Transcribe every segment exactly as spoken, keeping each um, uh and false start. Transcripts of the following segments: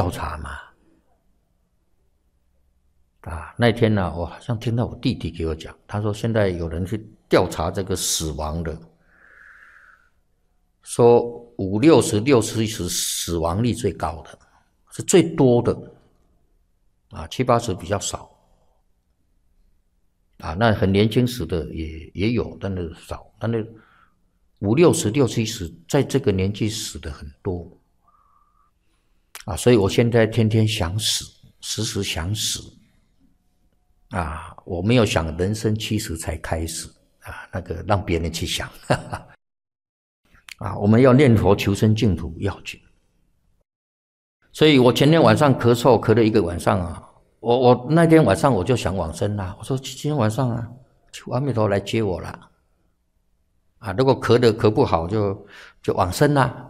调查嘛。啊，那天呢、啊，我好像听到我弟弟给我讲，他说现在有人去调查这个死亡的，说五六十、六七十死亡率最高的，是最多的，啊，七八十比较少，啊，那很年轻死的也也有，但是少，但是五六十、六七十，在这个年纪死的很多，啊，所以我现在天天想死，时时想死。啊，我没有想人生七十才开始啊，那个让别人去想，哈哈啊，我们要念佛求生净土要紧。所以我前天晚上咳嗽咳了一个晚上啊，我我那天晚上我就想往生啦，我说今天晚上啊，求阿弥陀来接我啦，啊，如果咳的咳不好就就往生啦，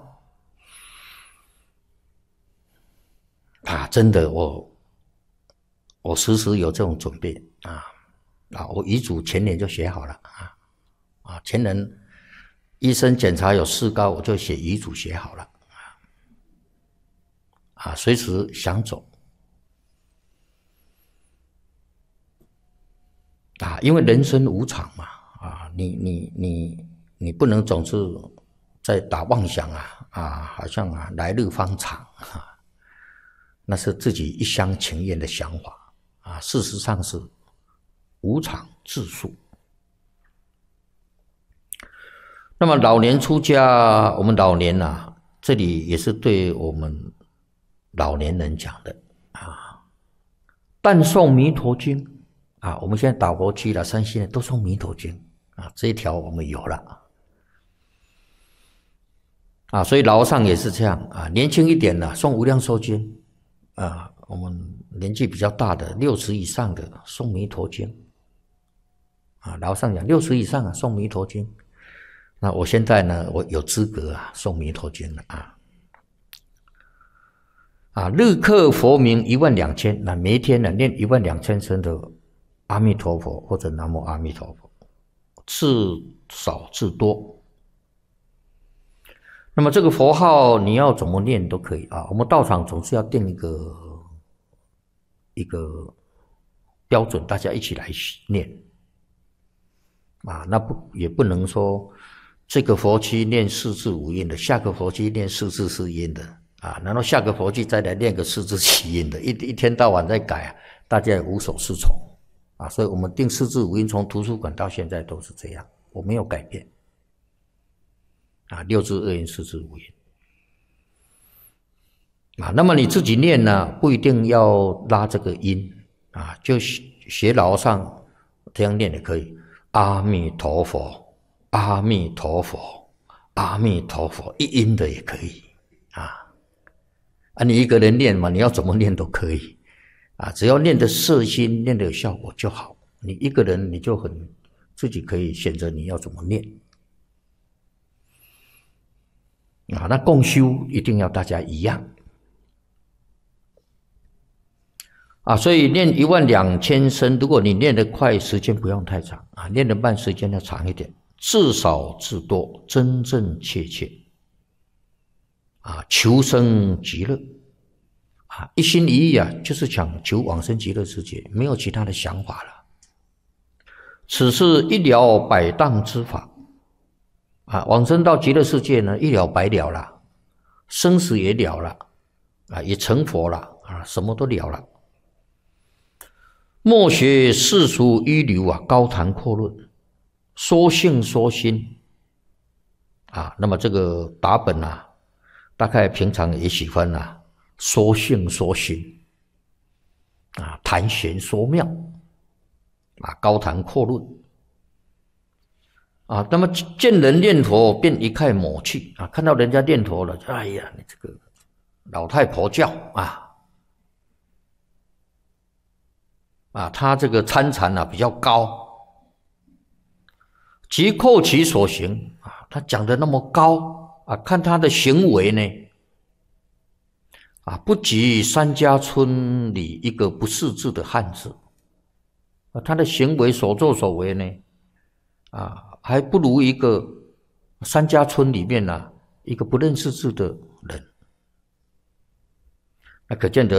啊，真的我。我时时有这种准备啊啊！我遗嘱前年就写好了啊啊！前年医生检查有四高，我就写遗嘱写好了啊！随时想走啊！因为人生无常嘛啊！你你你你不能总是在打妄想啊啊！好像啊来日方长啊，那是自己一厢情愿的想法。啊，事实上是无常自数。那么老年出家，我们老年呐、啊，这里也是对我们老年人讲的啊。但诵弥陀经啊，我们现在打佛机了，山西人都诵弥陀经啊，这一条我们有了啊。所以老和尚也是这样啊，年轻一点的诵无量寿经啊。我们年纪比较大的，六十以上的诵弥陀经，啊，老和尚讲六十以上啊诵弥陀经。那我现在呢，我有资格啊诵弥陀经了啊，啊，日刻佛名一万两千，那每一天呢念一万两千声的阿弥陀佛或者南无阿弥陀佛，至少至多。那么这个佛号你要怎么念都可以啊，我们道场总是要定一个。一个标准，大家一起来念啊，那不也不能说这个佛期念四字五音的，下个佛期念四字四音的啊，然后下个佛期再来念个四字七音的，一一天到晚在改啊，大家也无所适从啊，所以我们定四字五音，从图书馆到现在都是这样，我没有改变啊，六字二音四字五音。啊，那么你自己念呢，不一定要拉这个音啊，就学老和尚这样念也可以。阿弥陀佛，阿弥陀佛，阿弥陀佛，一音的也可以啊。啊，你一个人念嘛，你要怎么念都可以啊，只要念的摄心，念的有效果就好。你一个人你就很自己可以选择你要怎么念啊。那共修一定要大家一样。啊，所以念一万两千声，如果你念得快，时间不用太长啊；念得慢，时间要长一点，至少至多，真真切切啊，求生极乐啊，一心一意啊，就是想求往生极乐世界，没有其他的想法了。此是一了百当之法啊，往生到极乐世界呢，一了百了了，生死也了了啊，也成佛了啊，什么都了了。莫学世俗一流啊，高谈阔论，说性说心啊。那么这个达本啊，大概平常也喜欢啊，说性说心啊，谈玄说妙啊，高谈阔论啊。那么见人念佛，便一概抹去啊。看到人家念佛了，哎呀，你这个老太婆教啊。啊，他这个参禅啊比较高，即扣其所行啊，他讲的那么高啊，看他的行为呢，啊，不及三家村里一个不识字的汉子，啊，他的行为所作所为呢，啊，还不如一个三家村里面啊一个不认识字的人。 那可见得